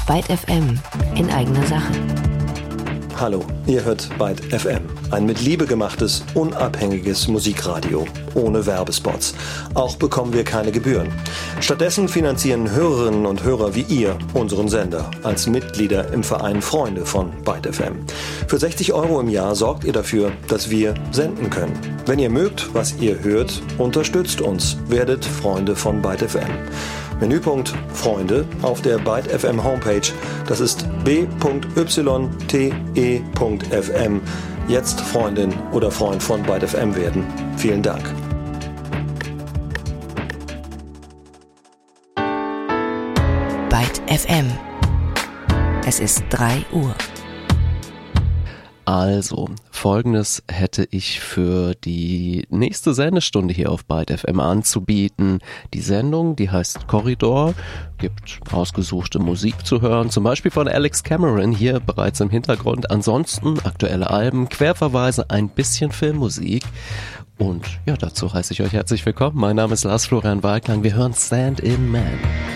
Byte FM in eigener Sache. Hallo, ihr hört Byte FM. Ein mit Liebe gemachtes, unabhängiges Musikradio. Ohne Werbespots. Auch bekommen wir keine Gebühren. Stattdessen finanzieren Hörerinnen und Hörer wie ihr unseren Sender als Mitglieder im Verein Freunde von Byte FM. Für 60 € im Jahr sorgt ihr dafür, dass wir senden können. Wenn ihr mögt, was ihr hört, unterstützt uns. Werdet Freunde von Byte FM. Menüpunkt Freunde auf der Byte FM Homepage. Das ist b.yte.fm. Jetzt Freundin oder Freund von Byte FM werden. Vielen Dank. Byte FM. Es ist 3 Uhr. Also, Folgendes hätte ich für die nächste Sendestunde hier auf Byte FM anzubieten. Die Sendung, die heißt Korridor, gibt ausgesuchte Musik zu hören, zum Beispiel von Alex Cameron, hier bereits im Hintergrund. Ansonsten aktuelle Alben, Querverweise, ein bisschen Filmmusik. Und ja, dazu heiße ich euch herzlich willkommen. Mein Name ist Lars Florian Walklang. Wir hören Stand in Man.